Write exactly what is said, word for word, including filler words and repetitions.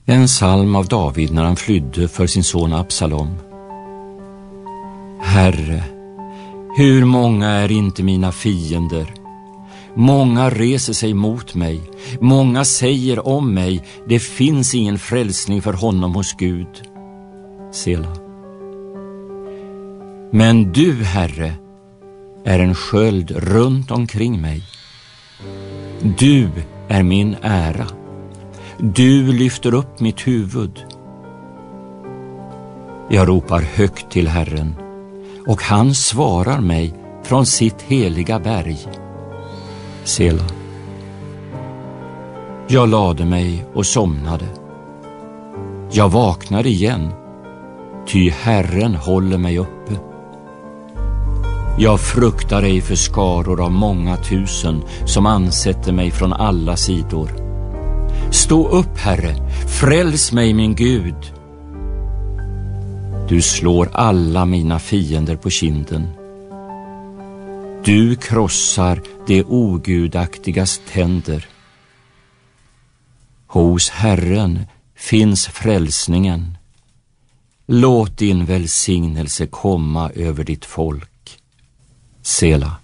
En psalm av David när han flydde för sin son Absalom. Herre, hur många är inte mina fiender? Många reser sig mot mig. Många säger om mig, det finns ingen frälsning för honom hos Gud. Sela. Men du, Herre, är en sköld runt omkring mig. Du är min ära. Du lyfter upp mitt huvud. Jag ropar högt till Herren, och han svarar mig från sitt heliga berg. Sela. Jag lade mig och somnade. Jag vaknade igen, ty Herren håller mig uppe. Jag fruktar ej för skaror av många tusen som ansätter mig från alla sidor. Stå upp, Herre, fräls mig, min Gud. Du slår alla mina fiender på kinden. Du krossar det ogudaktigas tänder. Hos Herren finns frälsningen. Låt din välsignelse komma över ditt folk. Sela.